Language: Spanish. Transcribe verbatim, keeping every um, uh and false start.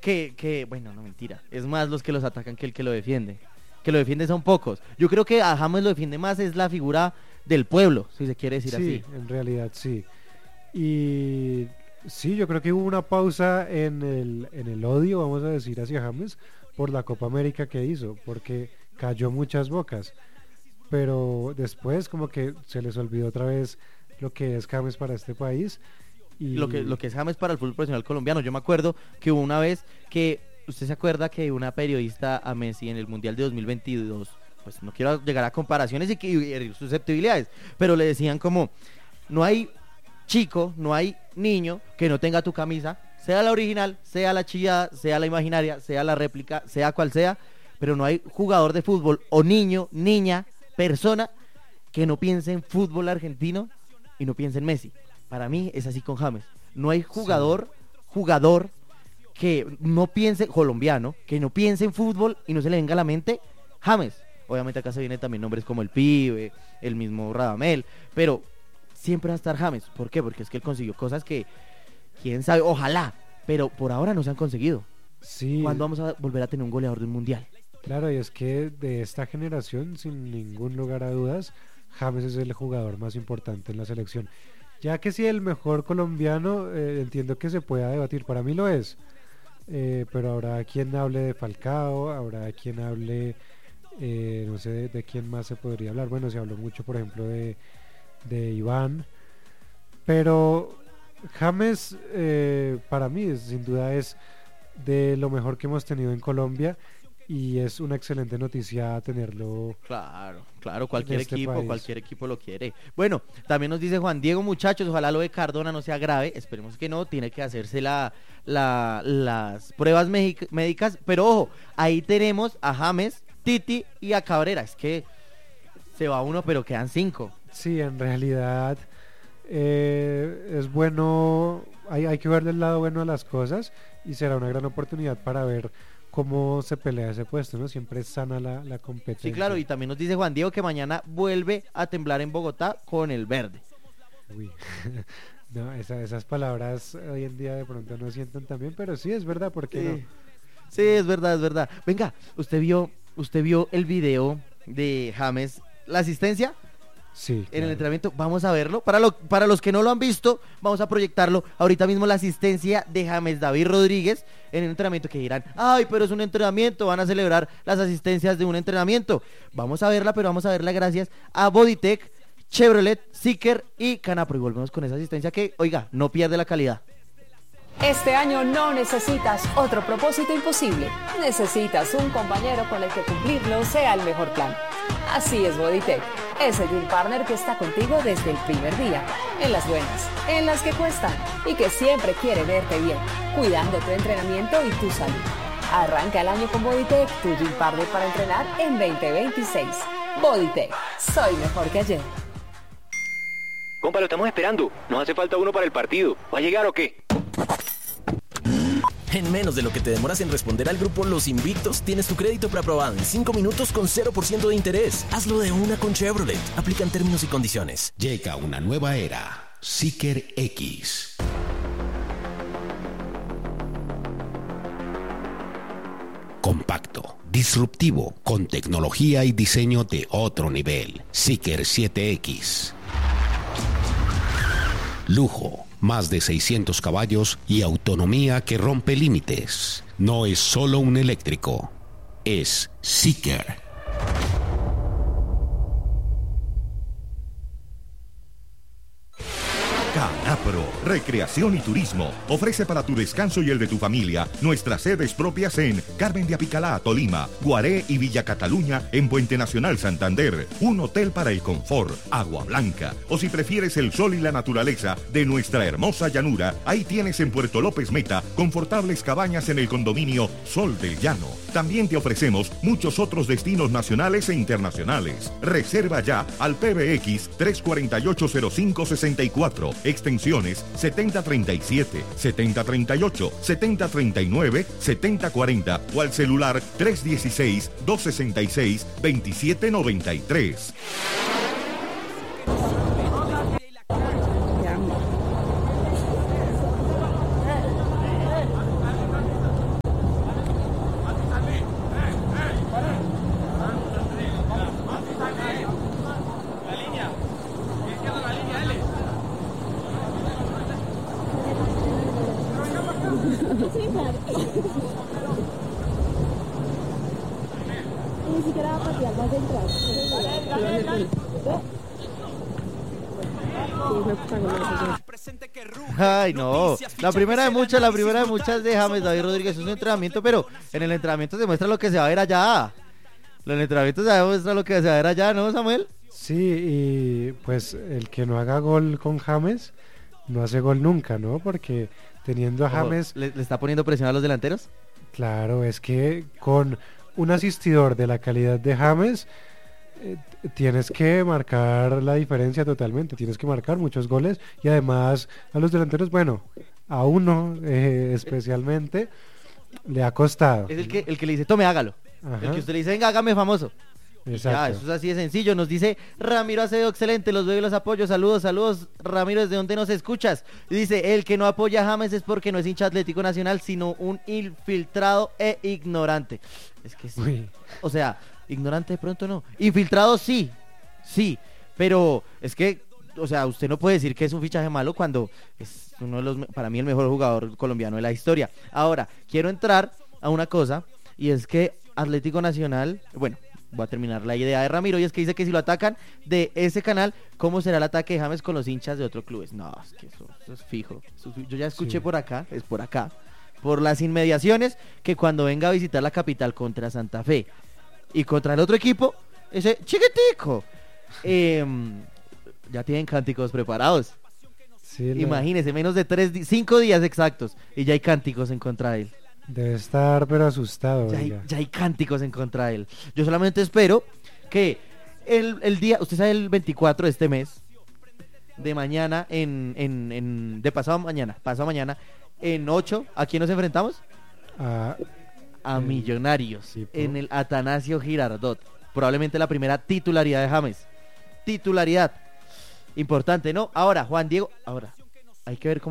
que, que, bueno, no mentira, es más los que los atacan que el que lo defiende. Que lo defiende son pocos. Yo creo que a James lo defiende más es la figura del pueblo, si se quiere decir sí, así. Sí, en realidad sí. Y sí, yo creo que hubo una pausa en el, en el odio, vamos a decir, hacia James por la Copa América que hizo, porque cayó muchas bocas. Pero después como que se les olvidó otra vez lo que es James para este país. Y... Lo que, lo que es James para el fútbol profesional colombiano. Yo me acuerdo que hubo una vez que, usted se acuerda que una periodista a Messi en el Mundial de dos mil veintidós, pues no quiero llegar a comparaciones y, que, y herir susceptibilidades, pero le decían como, no hay chico, no hay niño que no tenga tu camisa, sea la original, sea la chillada, sea la imaginaria, sea la réplica, sea cual sea, pero no hay jugador de fútbol o niño, niña, persona que no piense en fútbol argentino y no piense en Messi. Para mí es así con James. No hay jugador, sí. jugador que no piense, colombiano, que no piense en fútbol y no se le venga a la mente James. Obviamente acá se vienen también nombres como el Pibe, el mismo Radamel, pero siempre va a estar James. ¿Por qué? Porque es que él consiguió cosas que, quién sabe, ojalá, pero por ahora no se han conseguido. Sí. ¿Cuándo vamos a volver a tener un goleador de un mundial? Claro, y es que de esta generación, sin ningún lugar a dudas, James es el jugador más importante en la selección. Ya que si el mejor colombiano, eh, entiendo que se pueda debatir, para mí lo es, eh, pero habrá quien hable de Falcao, habrá quien hable, eh, no sé de, de quién más se podría hablar. Bueno, se habló mucho, por ejemplo, de, de Iván, pero James, eh, para mí, es, sin duda es de lo mejor que hemos tenido en Colombia. Y es una excelente noticia tenerlo. Claro, claro, cualquier este equipo, país. cualquier equipo lo quiere. Bueno, también nos dice Juan Diego, muchachos, ojalá lo de Cardona no sea grave, esperemos que no, tiene que hacerse la, la, las pruebas médicas, pero ojo, ahí tenemos a James, Titi y a Cabrera, es que se va uno pero quedan cinco. Sí, en realidad eh, es bueno, hay, hay que ver del lado bueno de las cosas y será una gran oportunidad para ver cómo se pelea ese puesto, ¿no? Siempre es sana la, la competencia. Sí, claro, y también nos dice Juan Diego que mañana vuelve a temblar en Bogotá con el verde. Uy, no, esa, esas palabras hoy en día de pronto no sienten tan bien, pero sí, es verdad, ¿por qué sí. no? Sí, es verdad, es verdad. Venga, ¿usted vio, usted vio el video de James, la asistencia? Sí, en claro. el entrenamiento, vamos a verlo. Para, lo, para los que no lo han visto, vamos a proyectarlo ahorita mismo, la asistencia de James David Rodríguez en el entrenamiento, que dirán, ay, pero es un entrenamiento, van a celebrar las asistencias de un entrenamiento. Vamos a verla, pero vamos a verla gracias a Bodytech, Chevrolet, Zeekr y Canapro. Y volvemos con esa asistencia que, oiga, no pierde la calidad. Este año no necesitas otro propósito imposible. Necesitas un compañero con el que cumplirlo sea el mejor plan. Así es Bodytech, ese Gym Partner que está contigo desde el primer día, en las buenas, en las que cuestan y que siempre quiere verte bien, cuidando tu entrenamiento y tu salud. Arranca el año con Bodytech, tu Gym Partner para entrenar en veinte veintiséis. Bodytech, soy mejor que ayer. Compa, lo estamos esperando. Nos hace falta uno para el partido. ¿Va a llegar o qué? En menos de lo que te demoras en responder al grupo Los Invictos, tienes tu crédito preaprobado en cinco minutos con cero por ciento de interés. Hazlo de una con Chevrolet. Aplican términos y condiciones. Llega una nueva era. Zeekr X. Compacto, disruptivo, con tecnología y diseño de otro nivel. Zeekr siete X. Lujo, más de seiscientos caballos y autonomía que rompe límites. No es solo un eléctrico, es Zeekr. Canapro, Recreación y Turismo, ofrece para tu descanso y el de tu familia nuestras sedes propias en Carmen de Apicalá, Tolima, Guaré y Villa Cataluña en Puente Nacional, Santander, un hotel para el confort, agua blanca, o si prefieres el sol y la naturaleza de nuestra hermosa llanura, ahí tienes en Puerto López Meta confortables cabañas en el condominio Sol del Llano. También te ofrecemos muchos otros destinos nacionales e internacionales. Reserva ya al P B X tres cuatro ocho cero cinco seis cuatro, extensiones setenta treinta y siete, setenta treinta y ocho, setenta treinta y nueve, setenta cuarenta o al celular tres dieciséis, doscientos sesenta y seis, veintisiete noventa y tres. Ni siquiera va a patear, va a entrar. Ay, no. La primera de muchas, la primera de muchas de James David Rodríguez es un entrenamiento, pero en el entrenamiento se muestra lo que se va a ver allá. En el entrenamiento se muestra lo que se va a ver allá, ¿no, Samuel? Sí, y pues el que no haga gol con James no hace gol nunca, ¿no? Porque teniendo a James... ¿Le, ¿Le está poniendo presión a los delanteros? Claro, es que con un asistidor de la calidad de James... Eh, tienes que marcar la diferencia totalmente, tienes que marcar muchos goles y además a los delanteros, bueno, a uno eh, especialmente le ha costado. Es el que, el que le dice, tome, hágalo. Ajá. El que usted le dice, venga, hágame famoso. Exacto. Ya, eso es así de sencillo. Nos dice Ramiro Acevedo, excelente, los veo y los apoyo. Saludos, saludos. Ramiro, ¿desde dónde nos escuchas? Dice, el que no apoya a James es porque no es hincha Atlético Nacional, sino un infiltrado e ignorante. Es que sí. Uy. O sea, ignorante de pronto no. Infiltrado sí, sí. Pero es que, o sea, usted no puede decir que es un fichaje malo cuando es uno de los, para mí, el mejor jugador colombiano de la historia. Ahora, quiero entrar a una cosa, y es que Atlético Nacional, bueno, voy a terminar la idea de Ramiro, y es que dice que si lo atacan de ese canal, ¿cómo será el ataque de James con los hinchas de otros clubes? No, es que eso, eso es fijo. Eso, yo ya escuché sí. por acá, es por acá, por las inmediaciones, que cuando venga a visitar la capital contra Santa Fe y contra el otro equipo, ese chiquitico, eh, ya tienen cánticos preparados. Sí, imagínese, la... menos de tres, cinco días exactos, y ya hay cánticos en contra de él. Debe estar pero asustado. Ya hay, ya hay cánticos en contra de él. Yo solamente espero que el, el día, usted sabe, el veinticuatro de este mes, de mañana, en, en, en de pasado mañana, pasado mañana, en ocho, ¿a quién nos enfrentamos? A, a el, Millonarios, sí, en el Atanasio Girardot. Probablemente la primera titularidad de James. Titularidad. Importante, ¿no? Ahora, Juan Diego, ahora, hay que ver cómo